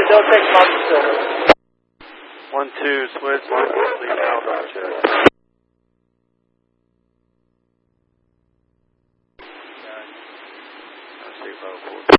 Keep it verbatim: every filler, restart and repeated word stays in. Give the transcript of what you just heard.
don't take Mountain Silver. One, two, switch, please outbound check. I see about four.